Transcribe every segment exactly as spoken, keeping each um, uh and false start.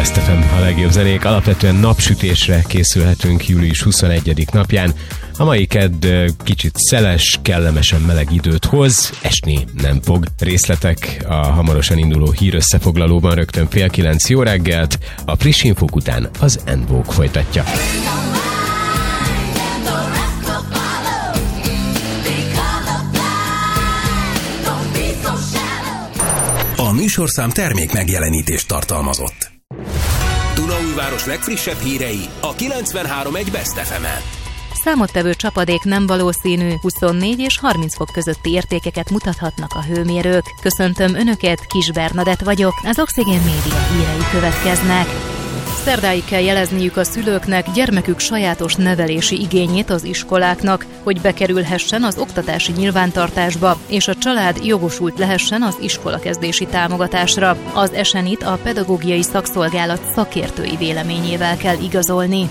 Best ef em, a legjobb zenék. Alapvetően napsütésre készülhetünk július huszonegyedik napján. A mai kedd kicsit szeles, kellemesen meleg időt hoz, esni nem fog. Részletek a hamarosan induló hírösszefoglalóban rögtön fél kilenc. Jó reggelt, a friss infók után az en vogue folytatja. A műsorszám termék megjelenítést tartalmazott. Dunaújváros legfrissebb hírei a kilencvenhárom egész egy Best ef emen. Számottevő csapadék nem valószínű, huszonnégy és harminc fok közötti értékeket mutathatnak a hőmérők. Köszöntöm Önöket, Kis Bernadett vagyok, az Oxigén Média hírei következnek. Szerdáig kell jelezniük a szülőknek gyermekük sajátos nevelési igényét az iskoláknak, hogy bekerülhessen az oktatási nyilvántartásba, és a család jogosult lehessen az iskolakezdési támogatásra. Az esenit a pedagógiai szakszolgálat szakértői véleményével kell igazolni.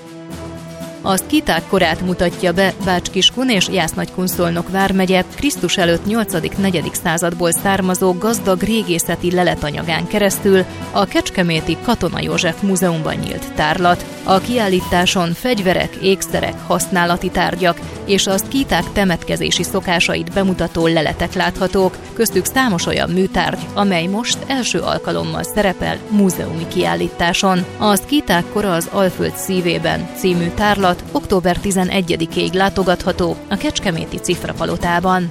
A szkíták korát mutatja be Bács-Kiskun és Jász-Nagykun-Szolnok vármegye Krisztus előtt nyolcadik-negyedik századból származó gazdag régészeti leletanyagán keresztül a kecskeméti Katona József Múzeumban nyílt tárlat. A kiállításon fegyverek, ékszerek, használati tárgyak és a szkíták temetkezési szokásait bemutató leletek láthatók, köztük számos olyan műtárgy, amely most első alkalommal szerepel múzeumi kiállításon. A szkíták kora az Alföld szívében című tárlat október tizenegyedikéig látogatható a kecskeméti Cifrapalotában.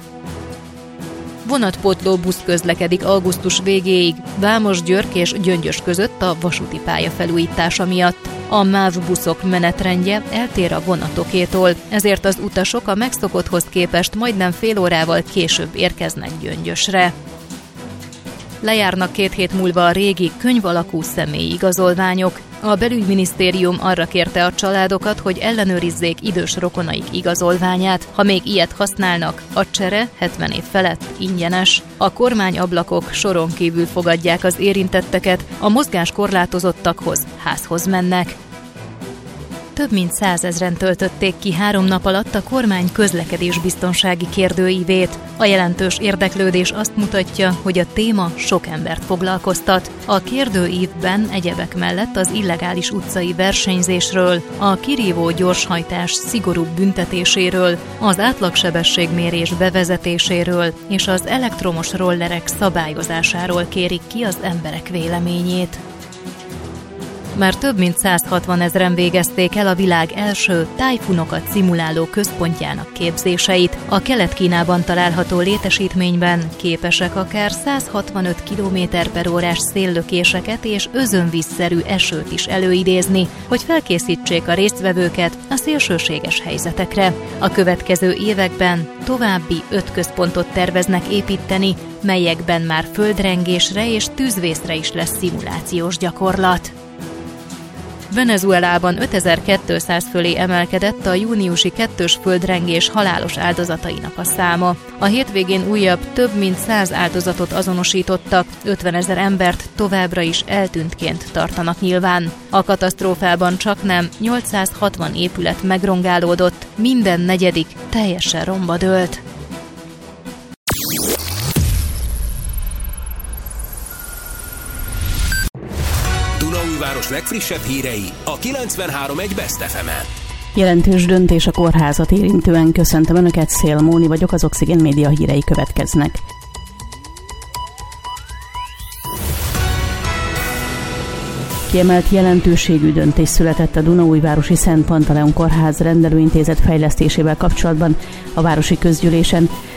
Vonatpótló busz közlekedik augusztus végéig Vámosgyörgy és Gyöngyös között a vasúti pálya felújítása miatt. A MÁV buszok menetrendje eltér a vonatokétól, ezért az utasok a megszokotthoz képest majdnem fél órával később érkeznek Gyöngyösre. Lejárnak két hét múlva a régi könyv alakú személyi igazolványok. A belügyminisztérium arra kérte a családokat, hogy ellenőrizzék idős rokonaik igazolványát. Ha még ilyet használnak, a csere hetven év felett ingyenes. A kormányablakok soron kívül fogadják az érintetteket, a mozgáskorlátozottakhoz házhoz mennek. Több mint százezren töltötték ki három nap alatt a kormány közlekedésbiztonsági kérdőívét. A jelentős érdeklődés azt mutatja, hogy a téma sok embert foglalkoztat. A kérdőívben egyebek mellett az illegális utcai versenyzésről, a kirívó gyorshajtás szigorúbb büntetéséről, az átlagsebességmérés bevezetéséről és az elektromos rollerek szabályozásáról kérik ki az emberek véleményét. Már több mint százhatvanezren végezték el a világ első tájfunokat szimuláló központjának képzéseit. A Kelet-Kínában található létesítményben képesek akár száz hatvanöt kilométer per órás széllökéseket és özönvízszerű esőt is előidézni, hogy felkészítsék a résztvevőket a szélsőséges helyzetekre. A következő években további öt központot terveznek építeni, melyekben már földrengésre és tűzvészre is lesz szimulációs gyakorlat. Venezuelában ötezer-kétszáz fölé emelkedett a júniusi kettős földrengés halálos áldozatainak a száma. A hétvégén újabb több mint száz áldozatot azonosítottak, ötvenezer embert továbbra is eltűntként tartanak nyilván. A katasztrófában csaknem nyolcszázhatvan épület megrongálódott, minden negyedik teljesen romba dőlt. Dunaújváros legfrissebb hírei a kilencvenhárom egész egy Best ef emen. Jelentős döntés a kórházat érintően. Köszöntöm Önöket, Szél Móni vagyok, az Oxigén Média hírei következnek. Kiemelt jelentőségű döntés született a Dunaújvárosi Szent Pantaleon Kórház rendelőintézet fejlesztésével kapcsolatban a városi közgyűlésen.